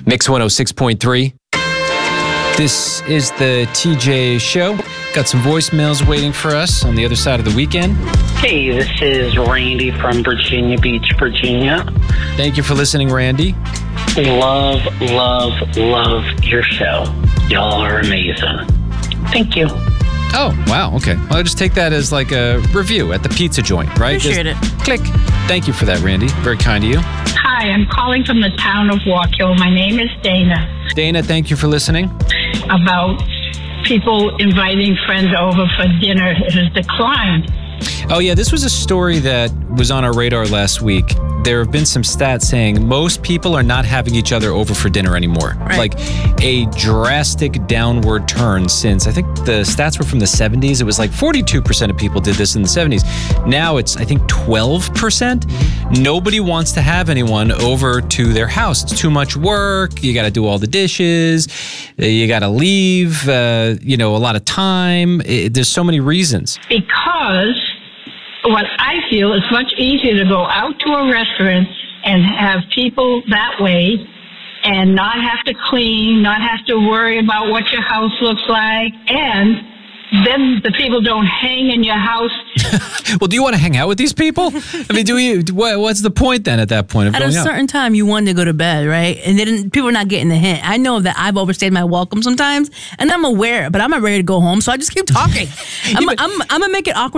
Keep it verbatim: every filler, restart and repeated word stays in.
Mix one oh six point three. This is the T J Show. Got some voicemails waiting for us on the other side of the weekend. Hey, this is Randy from Virginia Beach, Virginia. Thank you for listening, Randy. Love, love, love your show. Y'all are amazing. Thank you. Oh, wow. Okay. Well, I'll just take that as like a review at the pizza joint, right? Appreciate just it. Click. Thank you for that, Randy. Very kind of you. Hi, I'm calling from the town of Waukegan. My name is Dana. Dana, thank you for listening. About people inviting friends over for dinner has declined. Oh, yeah. This was a story that was on our radar last week. There have been some stats saying most people are not having each other over for dinner anymore. Right. Like a drastic downward turn since, I think the stats were from the seventies. It was like forty-two percent of people did this in the seventies. Now it's, I think, twelve percent. Nobody wants to have anyone over to their house. It's too much work. You got to do all the dishes. You got to leave, uh, you know, a lot of time. It, there's so many reasons. Because what I feel is much easier to go out to a restaurant and have people that way and not have to clean, not have to worry about what your house looks like, and then the people don't hang in your house. Well, do you want to hang out with these people? I mean, do you? What, what's the point then at that point of At a going out? certain time, you wanted to go to bed, right? And then people are not getting the hint. I know that I've overstayed my welcome sometimes, and I'm aware, but I'm not ready to go home, so I just keep talking. I'm, I'm, I'm going to make it awkward.